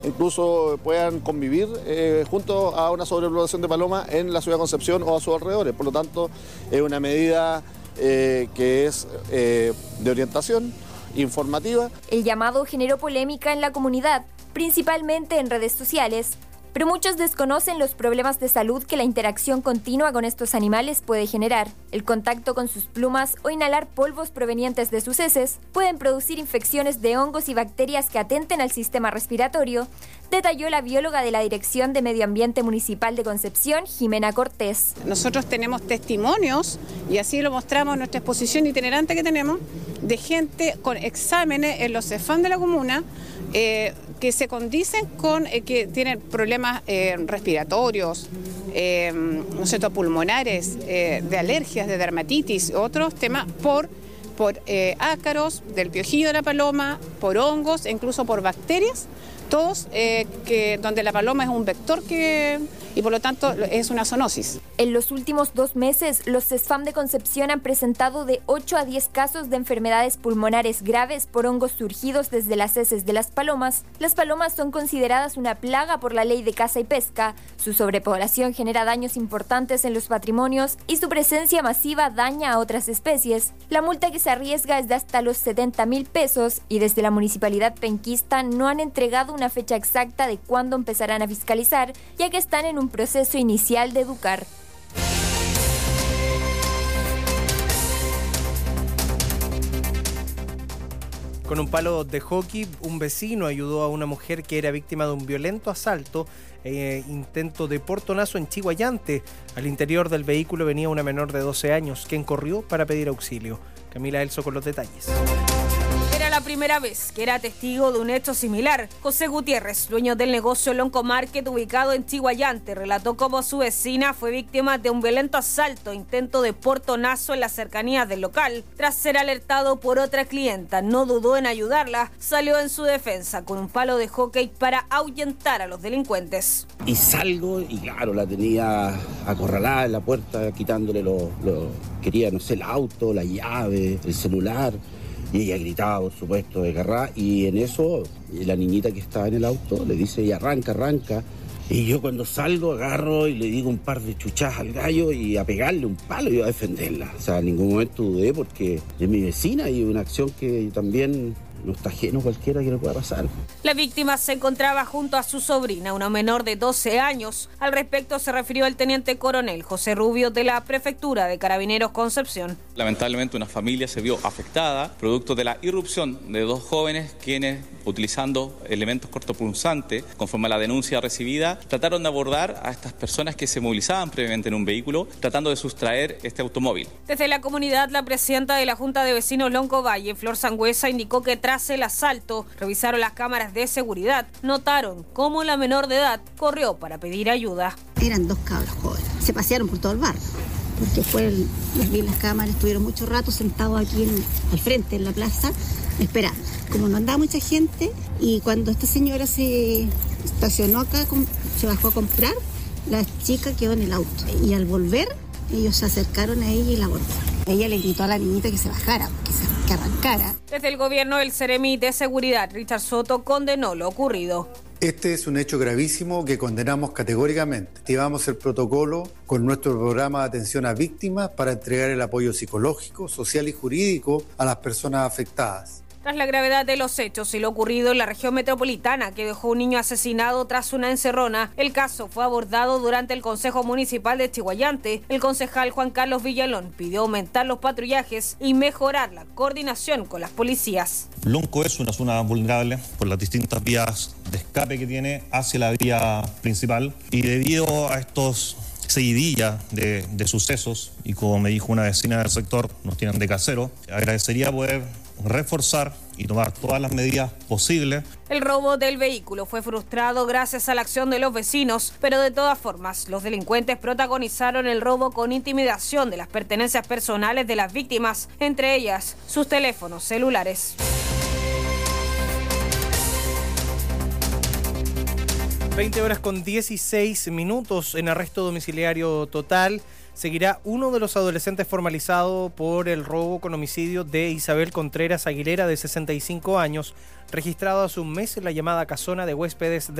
incluso puedan convivir junto a una sobrepoblación de palomas en la ciudad de Concepción o a sus alrededores. Por lo tanto, es una medida que es de orientación informativa. El llamado generó polémica en la comunidad, principalmente en redes sociales, pero muchos desconocen los problemas de salud que la interacción continua con estos animales puede generar. El contacto con sus plumas o inhalar polvos provenientes de sus heces pueden producir infecciones de hongos y bacterias que atenten al sistema respiratorio, detalló la bióloga de la Dirección de Medio Ambiente Municipal de Concepción, Jimena Cortés. Nosotros tenemos testimonios, y así lo mostramos en nuestra exposición itinerante que tenemos, de gente con exámenes en los CEFAM de la comuna, que se condicen con que tienen problemas respiratorios, ¿no es cierto?, pulmonares, de alergias, de dermatitis, otros temas por ácaros, del piojillo de la paloma, por hongos e incluso por bacterias, todos donde la paloma es un vector y por lo tanto es una zoonosis. En los últimos 2 meses, los CESFAM de Concepción han presentado de 8 a 10 casos de enfermedades pulmonares graves por hongos surgidos desde las heces de las palomas. Las palomas son consideradas una plaga por la Ley de Caza y Pesca. Su sobrepoblación genera daños importantes en los patrimonios y su presencia masiva daña a otras especies. La multa que se arriesga es de hasta los 70.000 pesos y desde la Municipalidad penquista no han entregado una fecha exacta de cuándo empezarán a fiscalizar, ya que están en un proceso inicial de educar. Con un palo de hockey, un vecino ayudó a una mujer que era víctima de un violento asalto e intento de portonazo en Chiguayante. Al interior del vehículo venía una menor de 12 años, quien corrió para pedir auxilio. Camila Elso con los detalles. Era la primera vez que era testigo de un hecho similar. José Gutiérrez, dueño del negocio Lonco Market ubicado en Chiguayante, relató cómo su vecina fue víctima de un violento asalto, intento de portonazo en las cercanías del local. Tras ser alertado por otra clienta, no dudó en ayudarla, salió en su defensa con un palo de hockey para ahuyentar a los delincuentes. Y salgo y claro, la tenía acorralada en la puerta, quitándole quería, no sé, el auto, la llave, el celular. Y ella gritaba, por supuesto, desgarrada, y en eso la niñita que estaba en el auto le dice, y arranca. Y yo cuando salgo agarro y le digo un par de chuchadas al gallo y a pegarle un palo y a defenderla. O sea, en ningún momento dudé porque es mi vecina y una acción que también no está ajeno cualquiera que le pueda pasar. La víctima se encontraba junto a su sobrina, una menor de 12 años. Al respecto se refirió el teniente coronel José Rubio de la Prefectura de Carabineros Concepción. Lamentablemente una familia se vio afectada producto de la irrupción de 2 jóvenes quienes, utilizando elementos cortopunzantes, conforme a la denuncia recibida, trataron de abordar a estas personas que se movilizaban previamente en un vehículo, tratando de sustraer este automóvil. Desde la comunidad, la presidenta de la Junta de Vecinos Lonco Valle, Flor Sangüesa, indicó que tras el asalto, revisaron las cámaras de seguridad, notaron cómo la menor de edad corrió para pedir ayuda. Eran 2 cabros jóvenes, se pasearon por todo el barrio, porque los vi en las cámaras, estuvieron mucho rato sentados aquí al frente, en la plaza, esperando. Como no andaba mucha gente, y cuando esta señora se estacionó acá, se bajó a comprar, la chica quedó en el auto, y al volver, ellos se acercaron a ella y la abordaron. Ella le gritó a la niñita que se bajara, que arrancara. Desde el gobierno, el Seremi de Seguridad, Richard Soto, condenó lo ocurrido. Este es un hecho gravísimo que condenamos categóricamente. Activamos el protocolo con nuestro programa de atención a víctimas para entregar el apoyo psicológico, social y jurídico a las personas afectadas. Tras la gravedad de los hechos y lo ocurrido en la región metropolitana que dejó un niño asesinado tras una encerrona, el caso fue abordado durante el Consejo Municipal de Chiguayante. El concejal Juan Carlos Villalón pidió aumentar los patrullajes y mejorar la coordinación con las policías. Lonco es una zona vulnerable por las distintas vías de escape que tiene hacia la vía principal y debido a estos seguidilla de sucesos y como me dijo una vecina del sector, nos tienen de casero, agradecería poder reforzar y tomar todas las medidas posibles. El robo del vehículo fue frustrado gracias a la acción de los vecinos, pero de todas formas, los delincuentes protagonizaron el robo con intimidación de las pertenencias personales de las víctimas, entre ellas sus teléfonos celulares. 20 horas con 16 minutos en arresto domiciliario total. seguirá uno de los adolescentes formalizado por el robo con homicidio de Isabel Contreras Aguilera, de 65 años, registrado hace un mes en la llamada casona de huéspedes